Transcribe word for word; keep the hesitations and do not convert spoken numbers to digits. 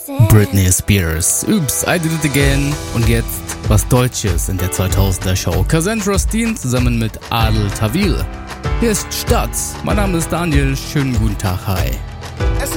Britney Spears. Oops, I did it again. Und jetzt was Deutsches in der zweitausender Show. Cassandra Steen zusammen mit Adel Tawil. Hier ist Stadt. Mein Name ist Daniel. Schönen guten Tag, hi.